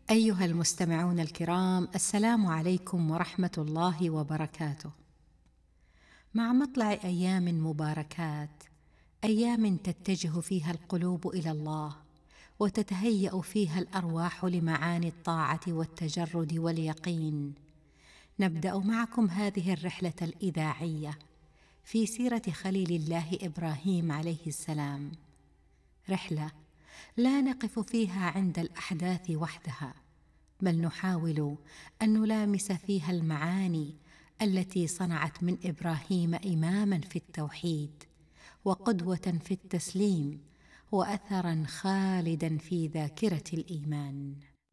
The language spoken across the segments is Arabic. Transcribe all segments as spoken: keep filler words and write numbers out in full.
أيها المستمعون الكرام، السلام عليكم ورحمة الله وبركاته. مع مطلع أيام مباركات، أيام تتجه فيها القلوب إلى الله وتتهيأ فيها الأرواح لمعاني الطاعة والتجرد واليقين، نبدأ معكم هذه الرحلة الإذاعية في سيرة خليل الله إبراهيم عليه السلام، رحلة لا نقف فيها عند الأحداث وحدها، بل نحاول أن نلامس فيها المعاني التي صنعت من إبراهيم إماماً في التوحيد، وقدوة في التسليم، وأثراً خالداً في ذاكرة الإيمان.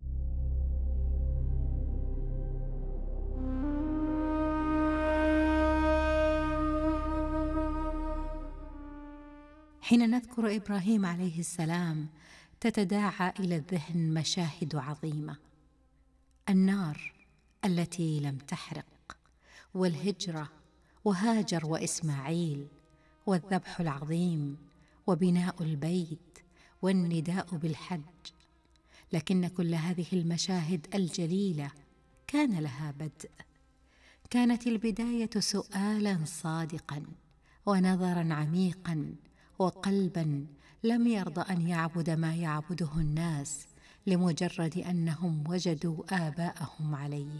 حين نذكر إبراهيم عليه السلام تتداعى إلى الذهن مشاهد عظيمة: النار التي لم تحرق، والهجرة، وهاجر وإسماعيل، والذبح العظيم، وبناء البيت، والنداء بالحج. لكن كل هذه المشاهد الجليلة كان لها بدء. كانت البداية سؤالاً صادقاً، ونظراً عميقاً، وقلباً لم يرضى أن يعبد ما يعبده الناس لمجرد أنهم وجدوا آباءهم عليه.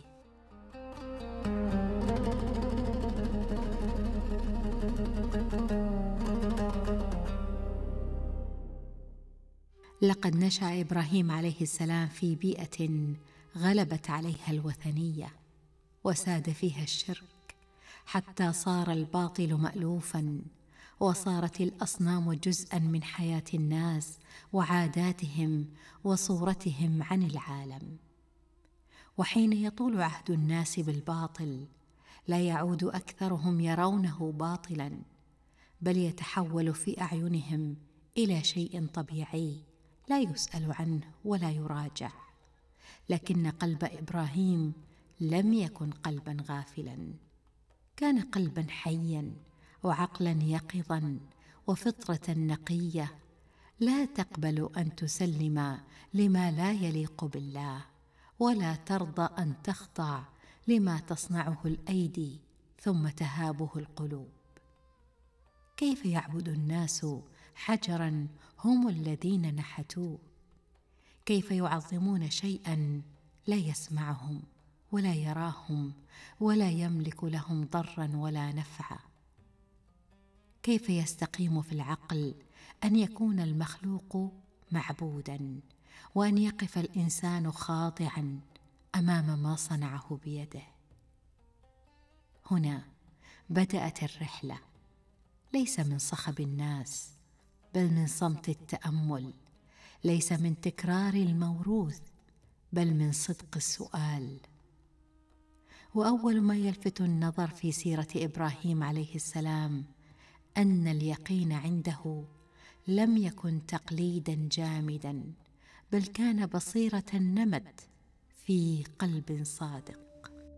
لقد نشأ إبراهيم عليه السلام في بيئة غلبت عليها الوثنية وساد فيها الشرك، حتى صار الباطل مألوفاً، وصارت الأصنام جزءاً من حياة الناس وعاداتهم وصورتهم عن العالم. وحين يطول عهد الناس بالباطل، لا يعود أكثرهم يرونه باطلاً، بل يتحول في أعينهم إلى شيء طبيعي لا يسأل عنه ولا يراجع. لكن قلب إبراهيم لم يكن قلباً غافلاً، كان قلباً حياً، وعقلاً يقظاً، وفطرة نقية لا تقبل أن تسلم لما لا يليق بالله، ولا ترضى أن تخضع لما تصنعه الأيدي ثم تهابه القلوب. كيف يعبد الناس حجراً هم الذين نحتوه؟ كيف يعظمون شيئاً لا يسمعهم ولا يراهم ولا يملك لهم ضراً ولا نفعاً؟ كيف يستقيم في العقل أن يكون المخلوق معبوداً، وأن يقف الإنسان خاضعاً أمام ما صنعه بيده؟ هنا بدأت الرحلة، ليس من صخب الناس، بل من صمت التأمل، ليس من تكرار الموروث، بل من صدق السؤال. وأول ما يلفت النظر في سيرة إبراهيم عليه السلام أن اليقين عنده لم يكن تقليداً جامداً، بل كان بصيرة نمت في قلب صادق.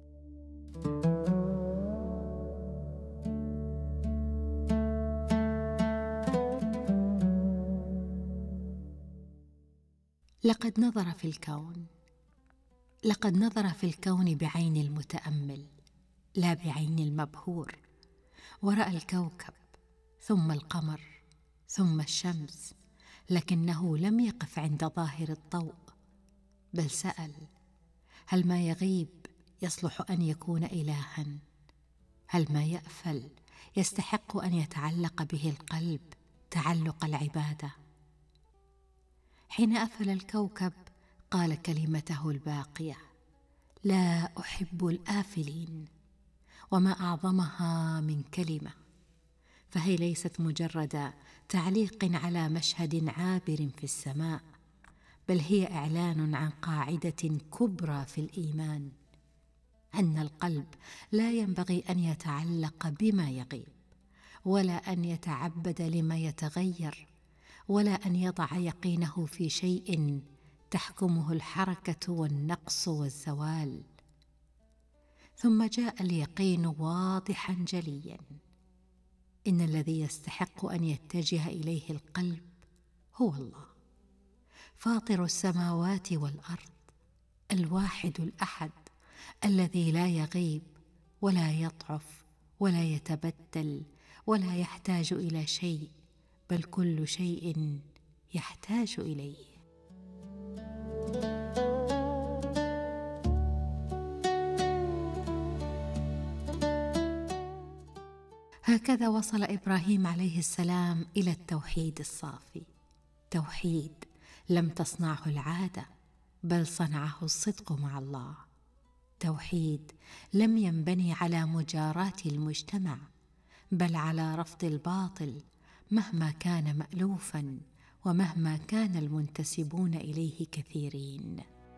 لقد نظر في الكون، لقد نظر في الكون بعين المتأمل لا بعين المبهور، ورأى الكوكب ثم القمر ثم الشمس، لكنه لم يقف عند ظاهر الضوء، بل سأل: هل ما يغيب يصلح أن يكون إلها؟ هل ما يأفل يستحق أن يتعلق به القلب تعلق العبادة؟ حين أفل الكوكب قال كلمته الباقية: لا أحب الآفلين. وما أعظمها من كلمة، فهي ليست مجرد تعليق على مشهد عابر في السماء، بل هي إعلان عن قاعدة كبرى في الإيمان: أن القلب لا ينبغي أن يتعلق بما يغيب، ولا أن يتعبد لما يتغير، ولا أن يضع يقينه في شيء تحكمه الحركة والنقص والزوال. ثم جاء اليقين واضحاً جلياً: إن الذي يستحق أن يتجه إليه القلب هو الله، فاطر السماوات والأرض، الواحد الأحد الذي لا يغيب ولا يضعف ولا يتبدل ولا يحتاج إلى شيء، بل كل شيء يحتاج إليه. هكذا وصل إبراهيم عليه السلام إلى التوحيد الصافي، توحيد لم تصنعه العادة بل صنعه الصدق مع الله، توحيد لم ينبني على مجاراة المجتمع بل على رفض الباطل مهما كان مألوفا ومهما كان المنتسبون إليه كثيرين.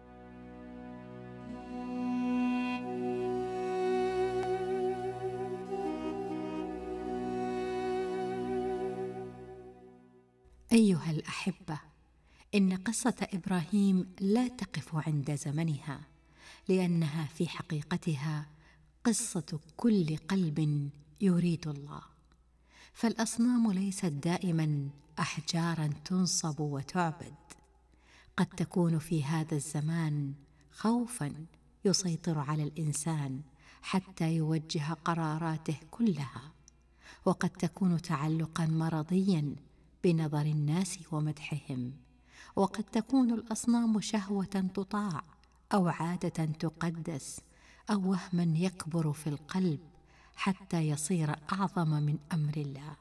أيها الأحبة، إن قصة إبراهيم لا تقف عند زمنها، لأنها في حقيقتها قصة كل قلب يريد الله. فالأصنام ليست دائما أحجارا تنصب وتعبد، قد تكون في هذا الزمان خوفا يسيطر على الإنسان حتى يوجه قراراته كلها، وقد تكون تعلقا مرضيا بنظر الناس ومدحهم، وقد تكون الأصنام شهوة تطاع أو عادة تقدس أو وهما يكبر في القلب حتى يصير أعظم من أمر الله.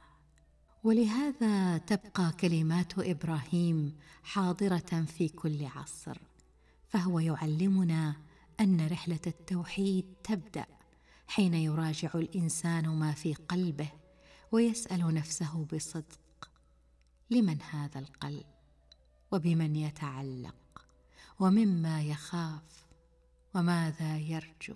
ولهذا تبقى كلمات إبراهيم حاضرة في كل عصر، فهو يعلمنا أن رحلة التوحيد تبدأ حين يراجع الإنسان ما في قلبه ويسأل نفسه بصدق: لمن هذا القلب؟ وبمن يتعلق؟ ومما يخاف؟ وماذا يرجو؟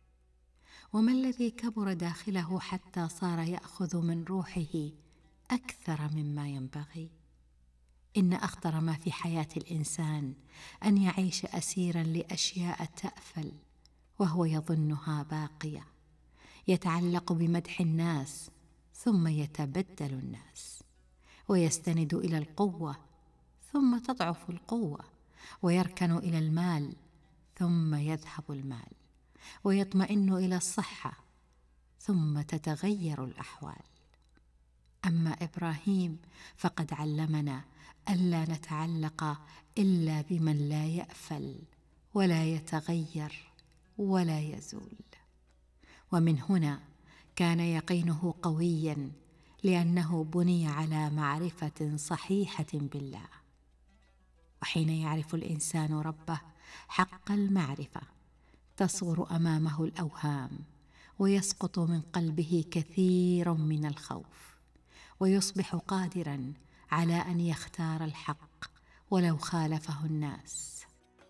وما الذي كبر داخله حتى صار يأخذ من روحه أكثر مما ينبغي؟ إن أخطر ما في حياة الإنسان أن يعيش أسيرا لأشياء تأفل وهو يظنها باقية، يتعلق بمدح الناس ثم يتبدل الناس، ويستند إلى القوة ثم تضعف القوة، ويركن إلى المال ثم يذهب المال، ويطمئن إلى الصحة ثم تتغير الأحوال. أما إبراهيم فقد علمنا ألا نتعلق إلا بمن لا يأفل ولا يتغير ولا يزول. ومن هنا كان يقينه قويا، لأنه بني على معرفة صحيحة بالله. وحين يعرف الإنسان ربه حق المعرفة تصغر أمامه الأوهام، ويسقط من قلبه كثير من الخوف، ويصبح قادرا على أن يختار الحق ولو خالفه الناس.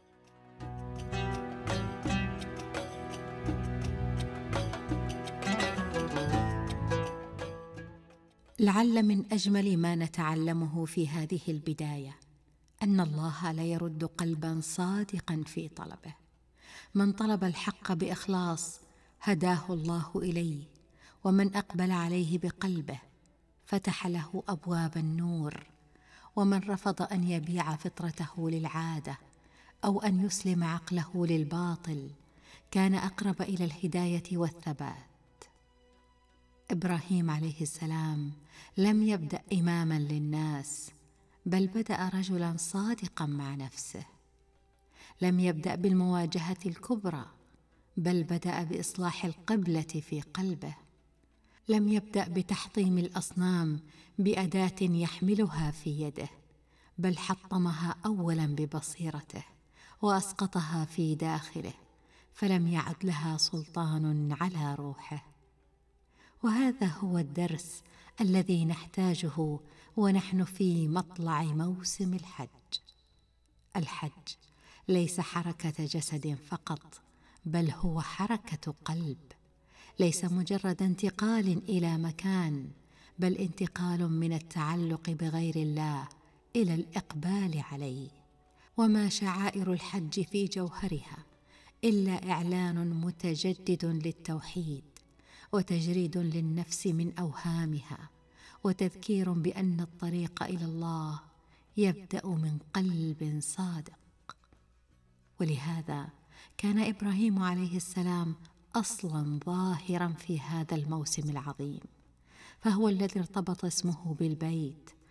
لعل من أجمل ما نتعلمه في هذه البداية أن الله لا يرد قلبا صادقا في طلبه. من طلب الحق بإخلاص هداه الله إليه، ومن أقبل عليه بقلبه فتح له أبواب النور، ومن رفض أن يبيع فطرته للعادة أو أن يسلم عقله للباطل كان أقرب إلى الهداية والثبات. إبراهيم عليه السلام لم يبدأ إماما للناس، بل بدأ رجلا صادقا مع نفسه. لم يبدأ بالمواجهة الكبرى، بل بدأ بإصلاح القبلة في قلبه. لم يبدأ بتحطيم الأصنام بأداة يحملها في يده، بل حطمها أولا ببصيرته وأسقطها في داخله، فلم يعد لها سلطان على روحه. وهذا هو الدرس الذي نحتاجه ونحن في مطلع موسم الحج. الحج ليس حركة جسد فقط، بل هو حركة قلب، ليس مجرد انتقال إلى مكان، بل انتقال من التعلق بغير الله إلى الإقبال عليه. وما شعائر الحج في جوهرها إلا إعلان متجدد للتوحيد، وتجريد للنفس من أوهامها، وتذكير بأن الطريق إلى الله يبدأ من قلب صادق. ولهذا كان إبراهيم عليه السلام أصلاً ظاهراً في هذا الموسم العظيم، فهو الذي ارتبط اسمه بالبيت